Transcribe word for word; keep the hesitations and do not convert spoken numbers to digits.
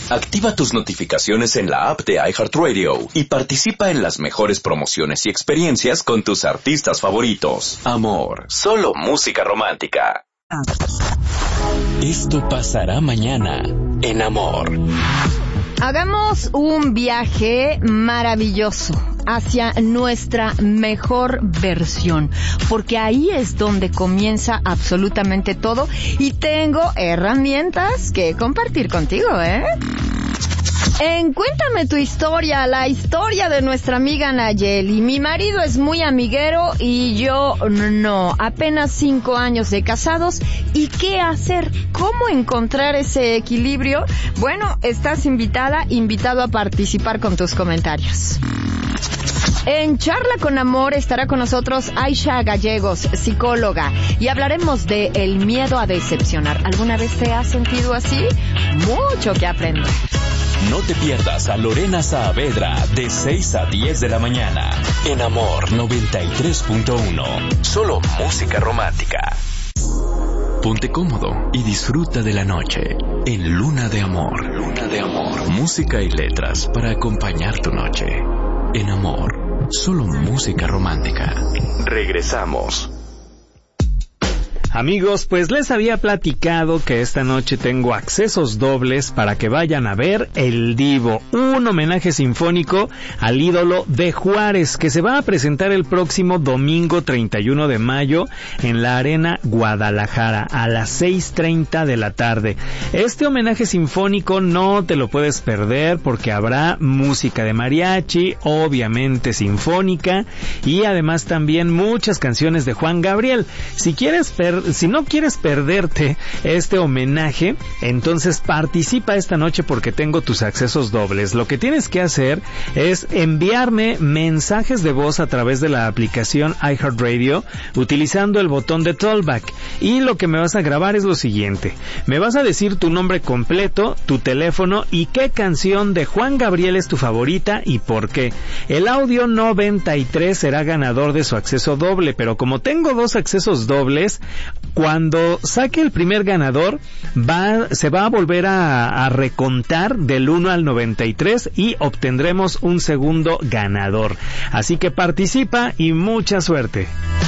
Activa tus notificaciones en la app de iHeartRadio y participa en las mejores promociones y experiencias con tus artistas favoritos. Amor, solo música romántica. Esto pasará mañana en Amor. Hagamos un viaje maravilloso hacia nuestra mejor versión, porque ahí es donde comienza absolutamente todo y tengo herramientas que compartir contigo, ¿eh? En Cuéntame tu historia, la historia de nuestra amiga Nayeli. Mi marido es muy amiguero y yo no. Apenas cinco años de casados. ¿Y qué hacer? ¿Cómo encontrar ese equilibrio? Bueno, estás invitada, invitado a participar con tus comentarios. En Charla con Amor estará con nosotros Aisha Gallegos, psicóloga, y hablaremos de el miedo a decepcionar. ¿Alguna vez te has sentido así? Mucho que aprender. No te pierdas a Lorena Saavedra de seis a diez de la mañana en Amor noventa y tres punto uno. Solo música romántica. Ponte cómodo y disfruta de la noche en Luna de Amor. Luna de Amor. Música y letras para acompañar tu noche. En Amor, solo música romántica. Regresamos. Amigos, pues les había platicado que esta noche tengo accesos dobles para que vayan a ver El Divo, un homenaje sinfónico al ídolo de Juárez, que se va a presentar el próximo domingo treinta y uno de mayo en la Arena Guadalajara a las seis treinta de la tarde. Este homenaje sinfónico no te lo puedes perder porque habrá música de mariachi, obviamente sinfónica, y además también muchas canciones de Juan Gabriel. Si quieres per Si no quieres perderte este homenaje, entonces participa esta noche porque tengo tus accesos dobles. Lo que tienes que hacer es enviarme mensajes de voz a través de la aplicación iHeartRadio utilizando el botón de Tollback. Y lo que me vas a grabar es lo siguiente. Me vas a decir tu nombre completo, tu teléfono y qué canción de Juan Gabriel es tu favorita y por qué. El audio noventa y tres será ganador de su acceso doble, pero como tengo dos accesos dobles, cuando saque el primer ganador, va, se va a volver a, a recontar del uno al noventa y tres y obtendremos un segundo ganador. Así que participa y mucha suerte.